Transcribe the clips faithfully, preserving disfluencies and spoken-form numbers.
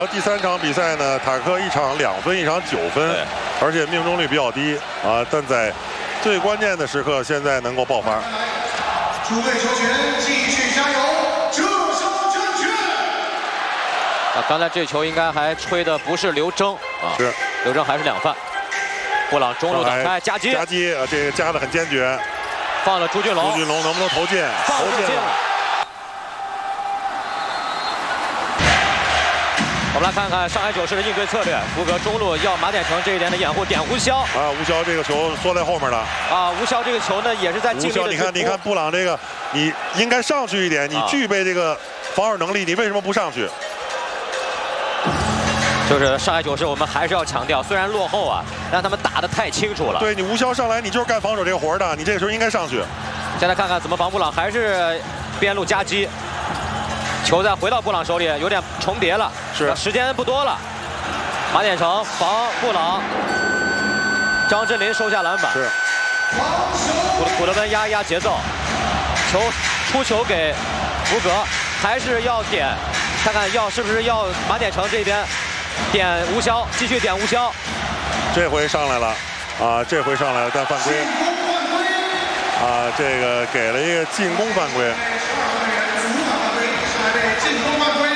第三场比赛呢，塔克一场两分，一场九分，而且命中率比较低啊。但在最关键的时刻，现在能够爆发。 诸位球员继续加油，这手正确。 啊，刚才这球应该还吹的不是刘铮啊， 是刘铮还是两犯。布朗中路挡开夹击， 夹击啊，这个夹得很坚决。 放了朱俊龙， 朱俊龙能不能投进？ 投进了。 我们来看看上海九世的应对策略。福格中路要马典成这一点的掩护，点吴骁啊，吴骁这个球缩在后面了啊。吴骁这个球呢，也是在尽力的。 你看，你看布朗这个，你应该上去一点，你具备这个防守能力，你为什么不上去？ 就是上海九世，我们还是要强调，虽然落后啊，但他们打得太清楚了。 对你吴骁上来，你就是干防守这个活的，你这个时候应该上去。 现在看看怎么防布朗，还是边路夹击。 球再回到布朗手里，有点重叠了， 是时间不多了。马典成防布朗，张镇麟收下篮板， 是。 古古德温压一压节奏，球出球给福格，还是要点，看看要是不是要马典成这边点吴骁，继续点吴骁。 这回上来了，啊，这回上来了，但犯规。啊，这个给了一个进攻犯规。 进攻犯规，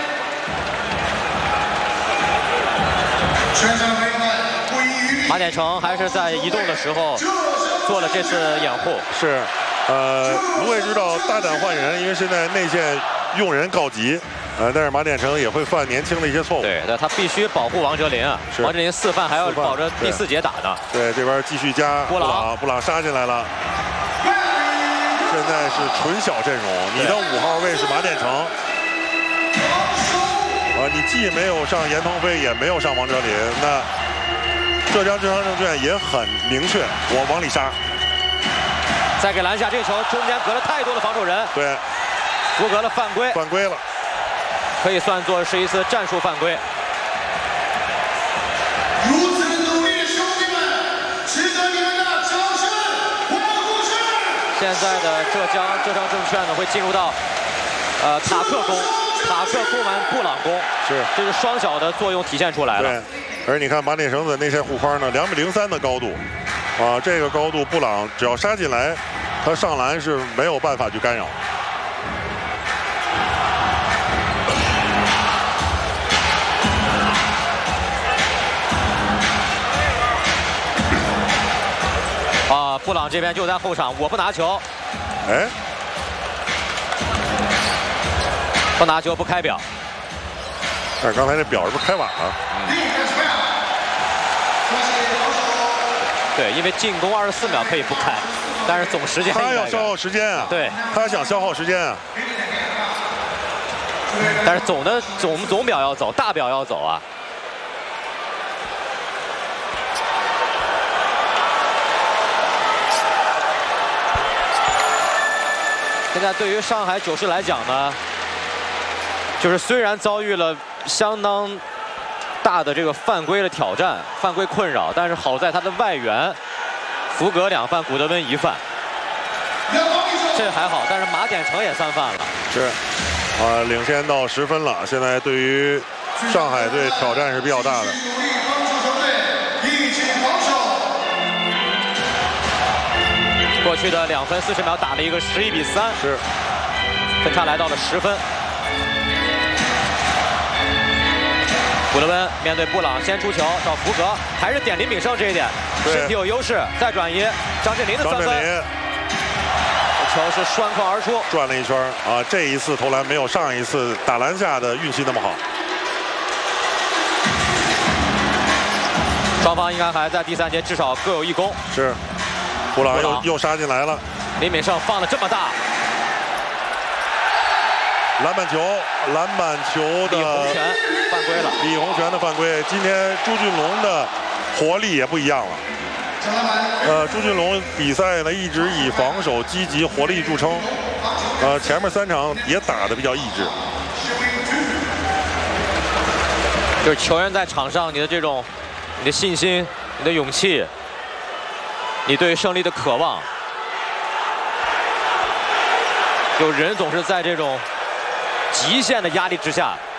全场朋友们归于马典成还是在移动的时候做了这次掩护。 是，呃，卢伟知道大胆换人，因为现在内线用人告急，呃，但是马典成也会犯年轻的一些错误。 对，那他必须保护王哲林啊，王哲林四犯还要保着第四节打呢。 对，这边继续加布朗，布朗杀进来了。现在是纯小阵容，你的五号位是马典成。 啊，你既没有上严腾飞，也没有上王哲林，那浙江智商证券也很明确，我往里杀。 再给篮下这个球，中间隔了太多的防守人。 对， 福格的犯规， 犯规了， 可以算作是一次战术犯规。 如此努力的兄弟们，值得你们的掌声欢呼声。 现在的浙江浙江证券呢，会进入到呃塔克攻。 塔克攻完布朗攻， 是这是双小的作用体现出来了。 对，而你看马典成的内线护框呢，两米零三的高度，啊，这个高度布朗只要杀进来，他上篮是没有办法去干扰。 啊，布朗这边就在后场，我不拿球。 哎。 不拿球不开表， 但是刚才这表是不是开晚了？ 嗯、对，因为进攻二十四秒可以不开，但是总时间他要消耗时间啊。 对， 他想消耗时间啊。 但是总的总总表要走，大表要走啊。现在对于上海九世来讲呢？ 就是虽然遭遇了相当大的这个犯规的挑战、犯规困扰，但是好在他的外援福格两犯，古德温一犯，这还好。但是马典成也三犯了， 是啊，领先到十分了。现在对于上海队挑战是比较大的。 过去的两分四十秒打了一个十一比三， 是分差来到了十分。 古德温面对布朗，先出球找福格，还是点林炳胜这一点，身体有优势，再转移，张镇麟的三分，球是栓框而出， 转了一圈啊！这一次投篮没有上一次打篮下的运气那么好。 双方应该还在第三节至少各有一攻。 是，布朗又又杀进来了， 林炳胜放的这么大。 篮板球，篮板球的李洪权犯规了。 李洪权的犯规，今天朱俊龙的活力也不一样了。呃，朱俊龙比赛呢一直以防守积极、活力著称。呃，前面三场也打得比较意志。 就是球员在场上，你的这种、你的信心、你的勇气，你对胜利的渴望，有人总是在这种 极限的压力之下，